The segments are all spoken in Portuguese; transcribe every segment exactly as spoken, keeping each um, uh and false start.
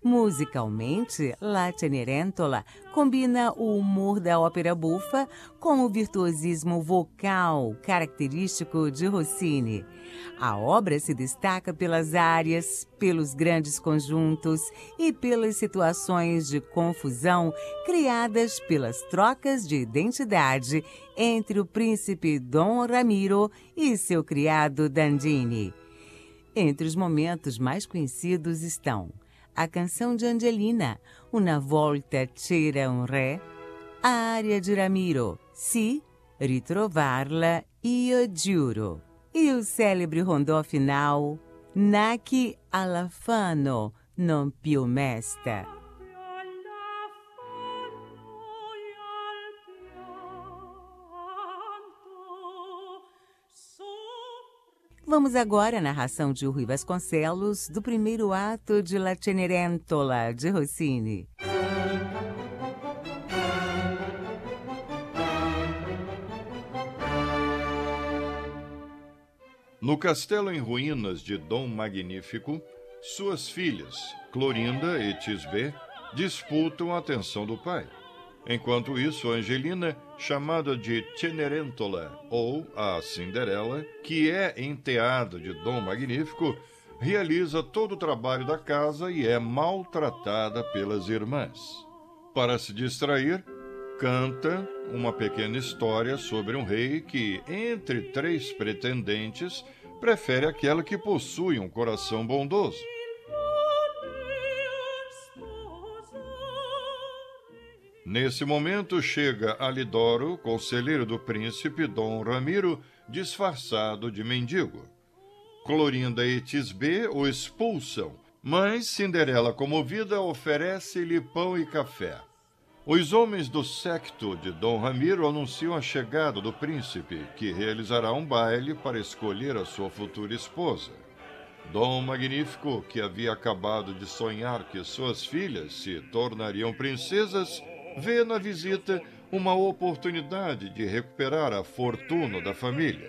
Musicalmente, La Cenerentola combina o humor da ópera bufa com o virtuosismo vocal característico de Rossini. A obra se destaca pelas áreas, pelos grandes conjuntos e pelas situações de confusão criadas pelas trocas de identidade entre o príncipe Dom Ramiro e seu criado Dandini. Entre os momentos mais conhecidos estão a canção de Angelina, Una volta c'era un re, a área de Ramiro, Si ritrovarla io giuro, e o célebre rondó final, Nachi alla fano non più mesta. Vamos agora à narração de Rui Vasconcelos do primeiro ato de La Cenerentola, de Rossini. No castelo em ruínas de Dom Magnífico, suas filhas, Clorinda e Tisbé, disputam a atenção do pai. Enquanto isso, Angelina, chamada de Cenerentola, ou a Cinderela, que é enteada de Dom Magnífico, realiza todo o trabalho da casa e é maltratada pelas irmãs. Para se distrair, canta uma pequena história sobre um rei que, entre três pretendentes, prefere aquela que possui um coração bondoso. Nesse momento chega Alidoro, conselheiro do príncipe Dom Ramiro, disfarçado de mendigo. Clorinda e Tisbé o expulsam, mas Cinderela, comovida, oferece-lhe pão e café. Os homens do séquito de Dom Ramiro anunciam a chegada do príncipe, que realizará um baile para escolher a sua futura esposa. Dom Magnífico, que havia acabado de sonhar que suas filhas se tornariam princesas, vê na visita uma oportunidade de recuperar a fortuna da família.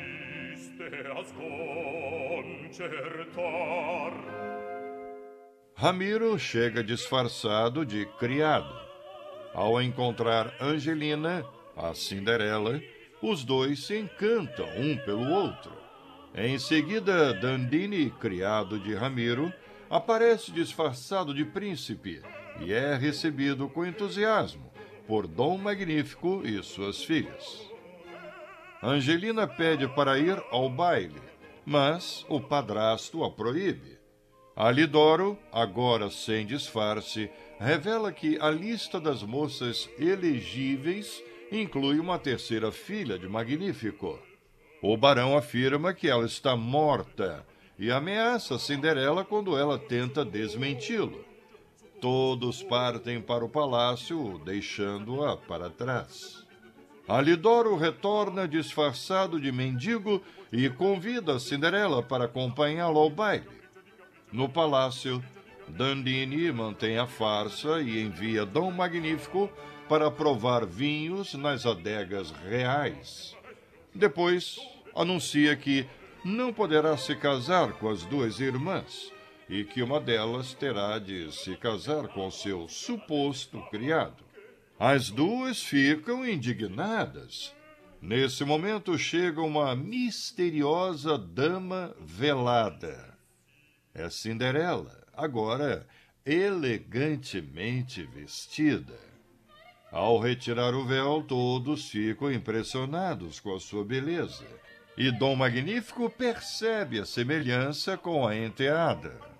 Ramiro chega disfarçado de criado. Ao encontrar Angelina, a Cinderela, os dois se encantam um pelo outro. Em seguida, Dandini, criado de Ramiro, aparece disfarçado de príncipe e é recebido com entusiasmo por Dom Magnífico e suas filhas. Angelina pede para ir ao baile, mas o padrasto a proíbe. Alidoro, agora sem disfarce, revela que a lista das moças elegíveis inclui uma terceira filha de Magnífico. O barão afirma que ela está morta e ameaça Cinderela quando ela tenta desmenti-lo. Todos partem para o palácio, deixando-a para trás. Alidoro retorna disfarçado de mendigo e convida Cinderela para acompanhá-lo ao baile. No palácio, Dandini mantém a farsa e envia Dom Magnífico para provar vinhos nas adegas reais. Depois, anuncia que não poderá se casar com as duas irmãs e que uma delas terá de se casar com seu suposto criado. As duas ficam indignadas. Nesse momento chega uma misteriosa dama velada. É Cinderela, agora elegantemente vestida. Ao retirar o véu, todos ficam impressionados com a sua beleza. E Dom Magnífico percebe a semelhança com a enteada.